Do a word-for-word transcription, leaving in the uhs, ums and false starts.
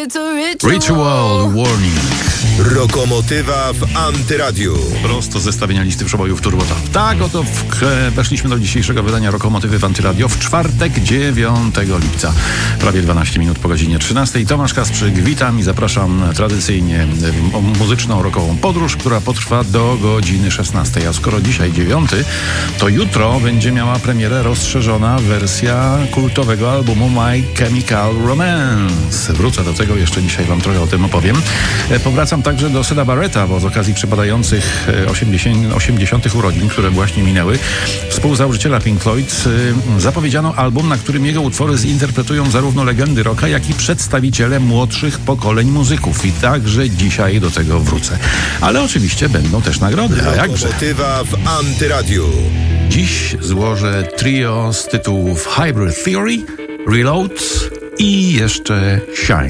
it's a ritual. Ritual Warning. Rokomotywa w Antyradiu. Prosto z zestawienia listy przebojów Turbo Top. Tak oto w, weszliśmy do dzisiejszego wydania Rokomotywy w Antyradio w czwartek, dziewiątego lipca. Prawie dwanaście minut po godzinie trzynastej. Tomasz Kasprzyk, witam i zapraszam tradycyjnie w muzyczną rokową podróż, która potrwa do godziny szesnastej. A skoro dzisiaj dziewiąty, to jutro będzie miała premierę rozszerzona wersja kultowego albumu My Chemical Romance. Wrócę do tego, jeszcze dzisiaj wam trochę o tym opowiem. Powracam także do Syda Barretta, bo z okazji przypadających osiemdziesiątych urodzin, które właśnie minęły, współzałożyciela Pink Floyd, zapowiedziano album, na którym jego utwory zinterpretują zarówno legendy rocka, jak i przedstawiciele młodszych pokoleń muzyków. I także dzisiaj do tego wrócę. Ale oczywiście będą też nagrody, a jakże. Rokomotywa w Antyradiu. Dziś złożę trio z tytułów Hybrid Theory, Reload i jeszcze Shine.